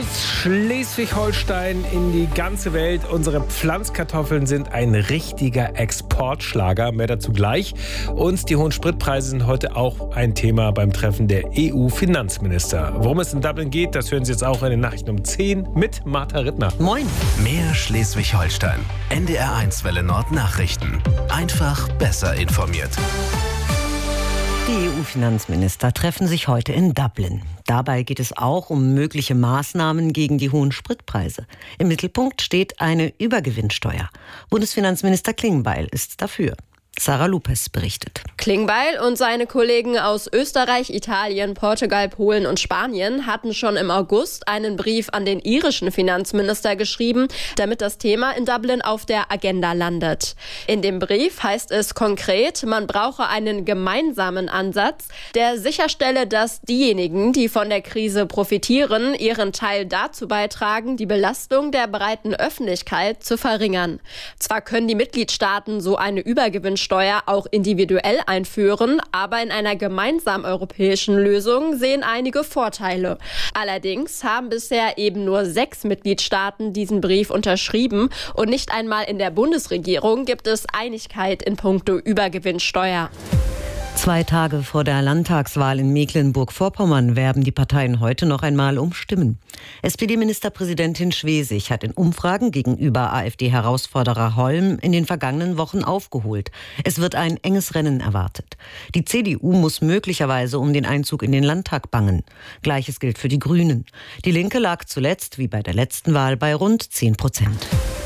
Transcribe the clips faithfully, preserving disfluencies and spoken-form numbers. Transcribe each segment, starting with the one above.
Schleswig-Holstein in die ganze Welt. Unsere Pflanzkartoffeln sind ein richtiger Exportschlager. Mehr dazu gleich. Und die hohen Spritpreise sind heute auch ein Thema beim Treffen der E U-Finanzminister. Worum es in Dublin geht, das hören Sie jetzt auch in den Nachrichten um zehn mit Martha Rittner. Moin. Mehr Schleswig-Holstein. N D R eins Welle Nord Nachrichten. Einfach besser informiert. Die E U-Finanzminister treffen sich heute in Dublin. Dabei geht es auch um mögliche Maßnahmen gegen die hohen Spritpreise. Im Mittelpunkt steht eine Übergewinnsteuer. Bundesfinanzminister Klingbeil ist dafür. Sarah Lupes berichtet. Klingbeil und seine Kollegen aus Österreich, Italien, Portugal, Polen und Spanien hatten schon im August einen Brief an den irischen Finanzminister geschrieben, damit das Thema in Dublin auf der Agenda landet. In dem Brief heißt es konkret, man brauche einen gemeinsamen Ansatz, der sicherstelle, dass diejenigen, die von der Krise profitieren, ihren Teil dazu beitragen, die Belastung der breiten Öffentlichkeit zu verringern. Zwar können die Mitgliedstaaten so eine Übergewinnsteuer Steuer auch individuell einführen, aber in einer gemeinsamen europäischen Lösung sehen einige Vorteile. Allerdings haben bisher eben nur sechs Mitgliedstaaten diesen Brief unterschrieben und nicht einmal in der Bundesregierung gibt es Einigkeit in puncto Übergewinnsteuer. Zwei Tage vor der Landtagswahl in Mecklenburg-Vorpommern werben die Parteien heute noch einmal um Stimmen. S P D-Ministerpräsidentin Schwesig hat in Umfragen gegenüber AfD-Herausforderer Holm in den vergangenen Wochen aufgeholt. Es wird ein enges Rennen erwartet. Die C D U muss möglicherweise um den Einzug in den Landtag bangen. Gleiches gilt für die Grünen. Die Linke lag zuletzt, wie bei der letzten Wahl, bei rund zehn Prozent.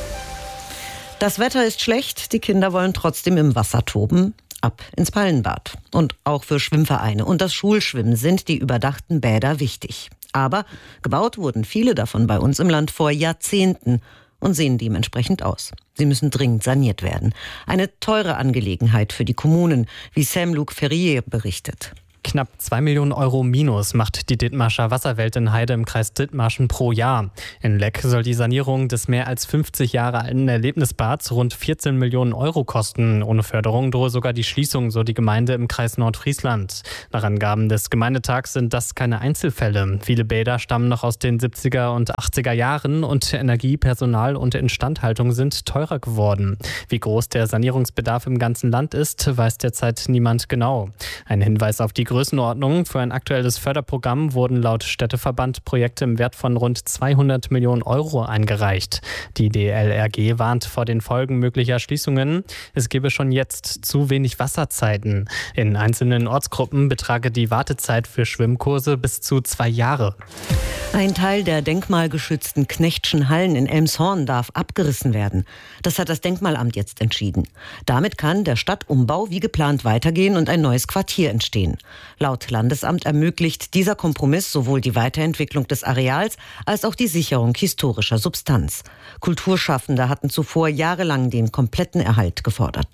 Das Wetter ist schlecht, die Kinder wollen trotzdem im Wasser toben. Ab ins Pallenbad. Und auch für Schwimmvereine und das Schulschwimmen sind die überdachten Bäder wichtig. Aber gebaut wurden viele davon bei uns im Land vor Jahrzehnten und sehen dementsprechend aus. Sie müssen dringend saniert werden. Eine teure Angelegenheit für die Kommunen, wie Sam-Luc Ferrier berichtet. Knapp zwei Millionen Euro Minus macht die Dithmarscher Wasserwelt in Heide im Kreis Dithmarschen pro Jahr. In Leck soll die Sanierung des mehr als fünfzig Jahre alten Erlebnisbads rund vierzehn Millionen Euro kosten. Ohne Förderung drohe sogar die Schließung, so die Gemeinde im Kreis Nordfriesland. Nach Angaben des Gemeindetags sind das keine Einzelfälle. Viele Bäder stammen noch aus den siebziger und achtziger Jahren und Energie, Personal und Instandhaltung sind teurer geworden. Wie groß der Sanierungsbedarf im ganzen Land ist, weiß derzeit niemand genau. Ein Hinweis auf die Größenordnung. Für ein aktuelles Förderprogramm wurden laut Städteverband Projekte im Wert von rund zweihundert Millionen Euro eingereicht. Die D L R G warnt vor den Folgen möglicher Schließungen. Es gebe schon jetzt zu wenig Wasserzeiten. In einzelnen Ortsgruppen betrage die Wartezeit für Schwimmkurse bis zu zwei Jahre. Ein Teil der denkmalgeschützten Knechtschen Hallen in Elmshorn darf abgerissen werden. Das hat das Denkmalamt jetzt entschieden. Damit kann der Stadtumbau wie geplant weitergehen und ein neues Quartier entstehen. Laut Landesamt ermöglicht dieser Kompromiss sowohl die Weiterentwicklung des Areals als auch die Sicherung historischer Substanz. Kulturschaffende hatten zuvor jahrelang den kompletten Erhalt gefordert.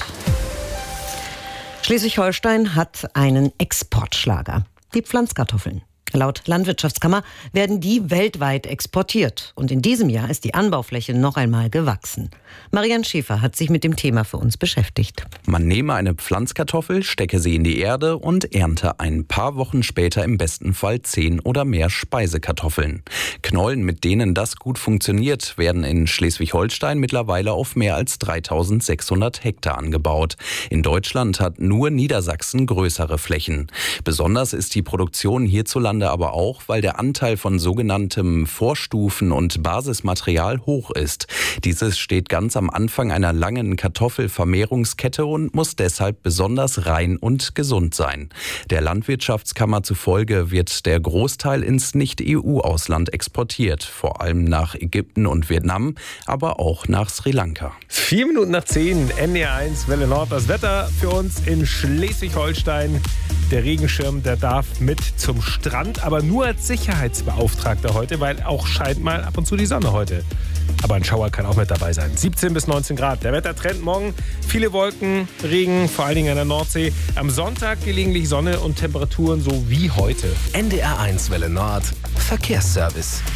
Schleswig-Holstein hat einen Exportschlager: die Pflanzkartoffeln. Laut Landwirtschaftskammer werden die weltweit exportiert. Und in diesem Jahr ist die Anbaufläche noch einmal gewachsen. Marianne Schäfer hat sich mit dem Thema für uns beschäftigt. Man nehme eine Pflanzkartoffel, stecke sie in die Erde und ernte ein paar Wochen später im besten Fall zehn oder mehr Speisekartoffeln. Knollen, mit denen das gut funktioniert, werden in Schleswig-Holstein mittlerweile auf mehr als dreitausendsechshundert Hektar angebaut. In Deutschland hat nur Niedersachsen größere Flächen. Besonders ist die Produktion hierzulande aber auch, weil der Anteil von sogenanntem Vorstufen- und Basismaterial hoch ist. Dieses steht ganz am Anfang einer langen Kartoffelvermehrungskette und muss deshalb besonders rein und gesund sein. Der Landwirtschaftskammer zufolge wird der Großteil ins Nicht-E U-Ausland exportiert, vor allem nach Ägypten und Vietnam, aber auch nach Sri Lanka. Vier Minuten nach zehn, N D R eins Welle Nord. Das Wetter für uns in Schleswig-Holstein. Der Regenschirm, der darf mit zum Strand, aber nur als Sicherheitsbeauftragter heute, weil auch scheint mal ab und zu die Sonne heute. Aber ein Schauer kann auch mit dabei sein. siebzehn bis neunzehn Grad. Der Wettertrend morgen: viele Wolken, Regen, vor allen Dingen an der Nordsee. Am Sonntag gelegentlich Sonne und Temperaturen so wie heute. N D R eins Welle Nord Verkehrsservice.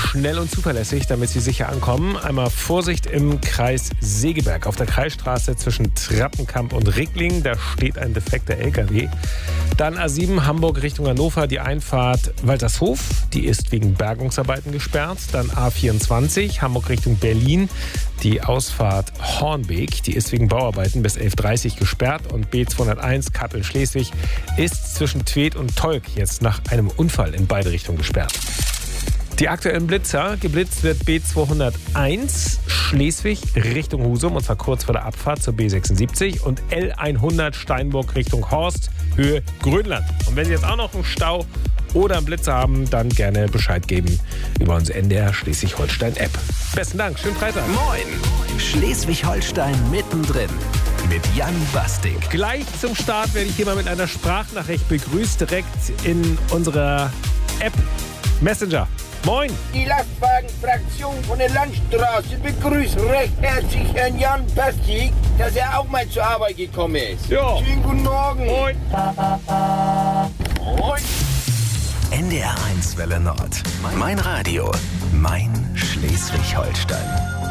schnell und zuverlässig, damit Sie sicher ankommen. Einmal Vorsicht im Kreis Segeberg. Auf der Kreisstraße zwischen Trappenkamp und Rickling, da steht ein defekter L K W. Dann A sieben Hamburg Richtung Hannover, die Einfahrt Waltershof, die ist wegen Bergungsarbeiten gesperrt. Dann A vierundzwanzig Hamburg Richtung Berlin, die Ausfahrt Hornbeek, die ist wegen Bauarbeiten bis elf Uhr dreißig gesperrt. Und B zweihunderteins Kappel-Schleswig ist zwischen Tweed und Tolk jetzt nach einem Unfall in beide Richtungen gesperrt. Die aktuellen Blitzer. Geblitzt wird B zweihunderteins Schleswig Richtung Husum, und zwar kurz vor der Abfahrt zur B sechsundsiebzig, und L hundert Steinburg Richtung Horst, Höhe Grönland. Und wenn Sie jetzt auch noch einen Stau oder einen Blitzer haben, dann gerne Bescheid geben über unsere N D R Schleswig-Holstein-App. Besten Dank, schönen Freitag. Moin, Schleswig-Holstein mittendrin mit Jan Bastik. Gleich zum Start werde ich hier mal mit einer Sprachnachricht begrüßt, direkt in unserer App Messenger. Moin! Die Lastwagenfraktion von der Landstraße begrüßt recht herzlich Herrn Jan Bastik, dass er auch mal zur Arbeit gekommen ist. Ja. Schönen guten Morgen. Moin! Moin. N D R eins Welle Nord. Mein Radio, mein Schleswig-Holstein.